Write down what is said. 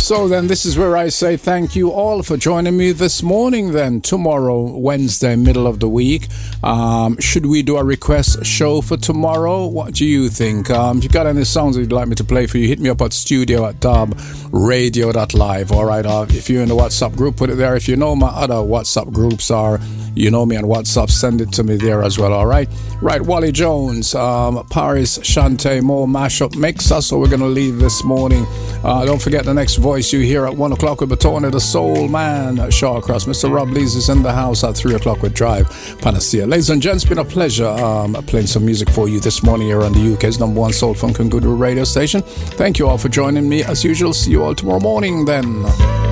So then this is where I say thank you all for joining me this morning. Then tomorrow, Wednesday, middle of the week, should we do a request show for tomorrow? What do you think? If you got any songs that you'd like me to play for you, hit me up at studio@darbradio.live. All right, if you're in the WhatsApp group, put it there. If you know my other WhatsApp groups are, you know me on WhatsApp, send it to me there as well. All right, Wally Jones, Paris Shante Mo mashup mix. That's what we're gonna leave this morning. Don't forget the next voice you hear at 1 o'clock with Batone, the Soul Man, Shawcross. Mr. Rob Lees is in the house at 3 o'clock with Drive Panacea. Ladies and gents, it's been a pleasure playing some music for you this morning here on the UK's #1 soul funk and good radio station. Thank you all for joining me as usual. See you all tomorrow morning then.